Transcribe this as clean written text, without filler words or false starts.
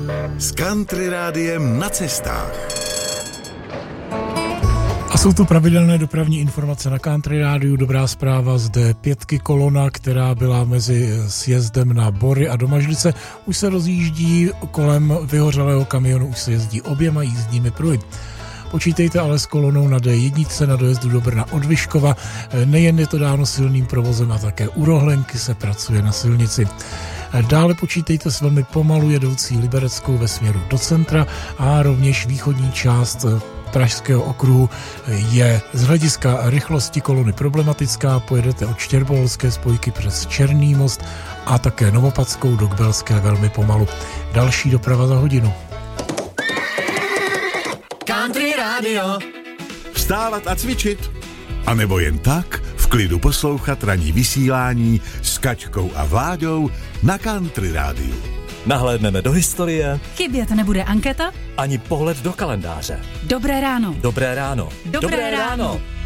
S Country Rádiem na cestách. A jsou tu pravidelné dopravní informace na Country Rádiu. Dobrá zpráva, zde 5 kolona, která byla mezi sjezdem na Bory a Domažlice, už se rozjíždí kolem vyhořelého kamionu, už se jezdí oběma jízdními pruhy. Počítejte ale s kolonou na D1 na dojezdu do Brna od Vyškova. Nejen je to dáno silným provozem, a také u Rohlenky se pracuje na silnici. Dále počítejte s velmi pomalu jedoucí Libereckou ve směru do centra a rovněž východní část Pražského okruhu je z hlediska rychlosti kolony problematická. Pojedete od Štěrboholské spojky přes Černý most a také Novopadskou do Kbelské velmi pomalu. Další doprava za hodinu. Country Radio. Vstávat a cvičit? A nebo jen tak v klidu poslouchat ranní vysílání s Kačkou a Vláďou na Country Rádiu. Nahlédneme do historie. Chybět nebude anketa. Ani pohled do kalendáře. Dobré ráno. Dobré ráno. Dobré ráno.